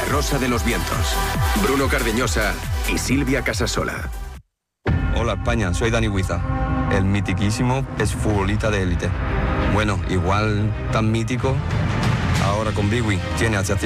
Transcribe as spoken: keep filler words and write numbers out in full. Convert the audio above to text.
Rosa de los Vientos. Bruno Cardeñosa y Silvia Casasola. Hola España, soy Dani Huiza. El mitiquísimo es futbolista de élite. Bueno, igual tan mítico, ahora con Biwi tiene hacia